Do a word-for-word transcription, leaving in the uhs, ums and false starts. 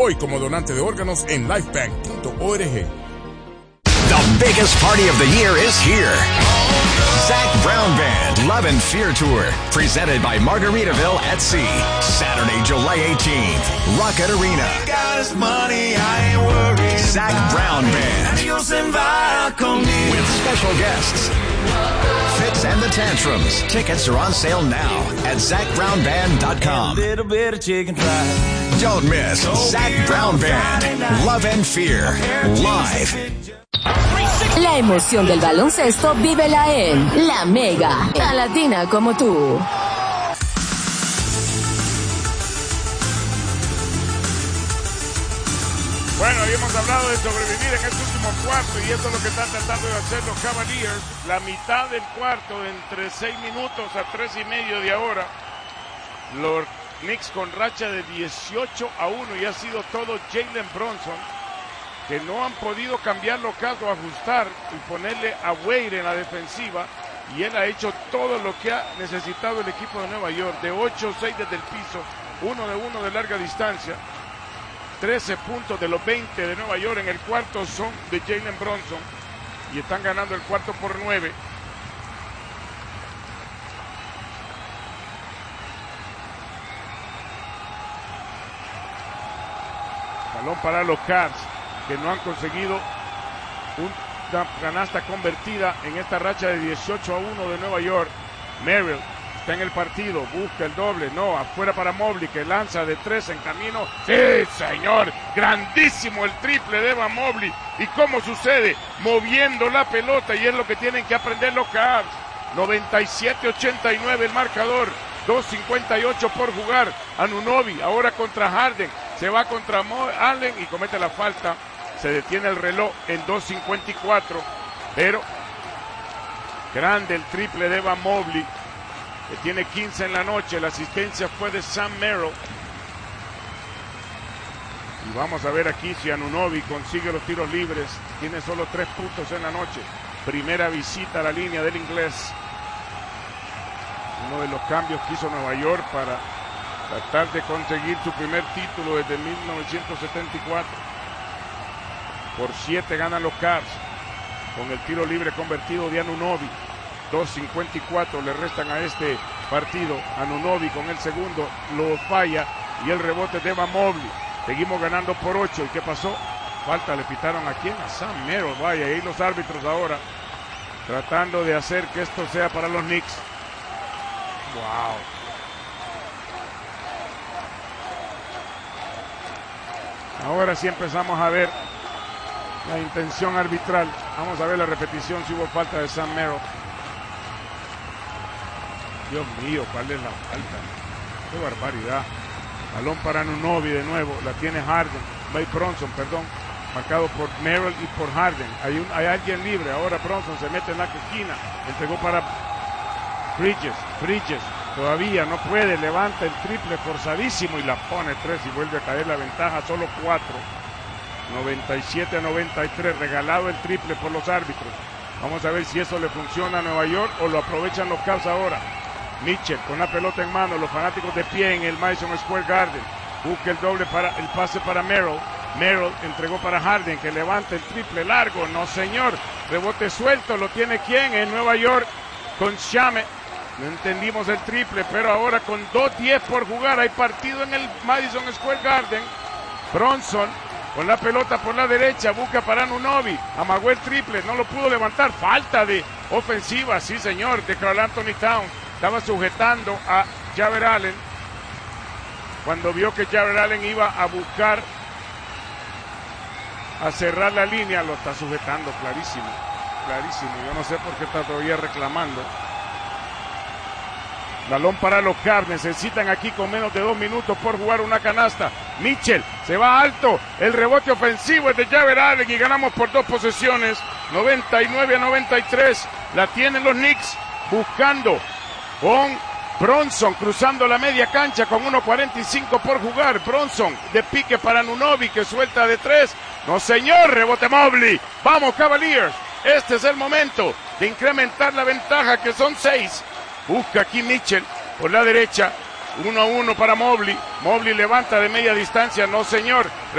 hoy como donante de órganos en lifebank punto org. The biggest party of the year is here. Zac Brown Band Love and Fear Tour, presented by Margaritaville at Sea. Saturday, July eighteenth, Rocket Arena. Zac Brown Band. With special guests. Fitz and the Tantrums. Tickets are on sale now at zac brown band dot com. Don't miss Zac Brown Band Love and Fear live. La emoción del baloncesto vívela en La Mega, la latina como tú. Bueno, hoy hemos hablado de sobrevivir en este último cuarto y eso es lo que están tratando de hacer los Cavaliers. La mitad del cuarto, entre seis minutos a tres y medio de ahora. Los Knicks con racha de dieciocho a uno y ha sido todo Jalen Brunson, que no han podido cambiar los casos, ajustar y ponerle a Wade en la defensiva, y él ha hecho todo lo que ha necesitado el equipo de Nueva York, de ocho seis desde el piso, uno de uno de larga distancia, trece puntos de los veinte de Nueva York en el cuarto son de Jalen Brunson, y están ganando el cuarto por nueve. Balón para los Cavs, que no han conseguido una canasta convertida en esta racha de dieciocho a uno de Nueva York. Merrill está en el partido, busca el doble, no, afuera para Mobley, que lanza de tres en camino. ¡Sí, señor! Grandísimo el triple de Evan Mobley. ¿Y cómo sucede? Moviendo la pelota, y es lo que tienen que aprender los Cavs. noventa y siete a ochenta y nueve el marcador, dos cincuenta y ocho por jugar. Anunoby ahora contra Harden, se va contra Mo Allen y comete la falta. Se detiene el reloj en dos cincuenta y cuatro, pero grande el triple de Evan Mobley, que tiene quince en la noche. La asistencia fue de Sam Merrill. Y vamos a ver aquí si Anunoby consigue los tiros libres. Tiene solo tres puntos en la noche. Primera visita a la línea del inglés. Uno de los cambios que hizo Nueva York para tratar de conseguir su primer título desde mil novecientos setenta y cuatro. Por siete ganan los Cavs con el tiro libre convertido de Anunoby. dos cincuenta y cuatro le restan a este partido. Anunoby con el segundo lo falla y el rebote de Evan Mobley. Seguimos ganando por ocho. ¿Y qué pasó? Falta, le pitaron a quién, a Sam Merrill. Vaya, ahí los árbitros ahora tratando de hacer que esto sea para los Knicks. Wow. Ahora sí empezamos a ver la intención arbitral. Vamos a ver la repetición si hubo falta de Sam Merrill. Dios mío, ¿cuál es la falta? Qué barbaridad. Balón para Anunoby de nuevo. La tiene Harden. May Brunson, perdón. Marcado por Merrill y por Harden. Hay, un, hay alguien libre. Ahora Brunson se mete en la esquina. Entregó para Bridges. Bridges todavía no puede. Levanta el triple forzadísimo y la pone tres y vuelve a caer la ventaja. Solo cuatro. noventa y siete a noventa y tres, regalado el triple por los árbitros. Vamos a ver si eso le funciona a Nueva York o lo aprovechan los Cavs ahora. Mitchell con la pelota en mano, los fanáticos de pie en el Madison Square Garden. Busca el doble para el pase para Merrill. Merrill entregó para Harden, que levanta el triple largo. No, señor. Rebote suelto, lo tiene quién en Nueva York con Shamet. No entendimos el triple, pero ahora con dos diez por jugar hay partido en el Madison Square Garden. Brunson con la pelota por la derecha, busca para Anunoby, amagó el triple, no lo pudo levantar. Falta de ofensiva, sí señor, de Karl Anthony Towns. Estaba sujetando a Jarrett Allen. Cuando vio que Jarrett Allen iba a buscar a cerrar la línea, lo está sujetando, clarísimo, clarísimo. Yo no sé por qué está todavía reclamando. Balón para los Cavs, necesitan aquí con menos de dos minutos por jugar una canasta. Mitchell se va alto, el rebote ofensivo es de Jarrett Allen y ganamos por dos posesiones, noventa y nueve a noventa y tres. La tienen los Knicks buscando con Brunson cruzando la media cancha con uno cuarenta y cinco por jugar. Brunson de pique para Anunoby, que suelta de tres. No señor, rebote Mobley. Vamos Cavaliers, este es el momento de incrementar la ventaja, que son seis. Busca aquí Mitchell por la derecha, uno a uno para Mobley. Mobley levanta de media distancia, no señor.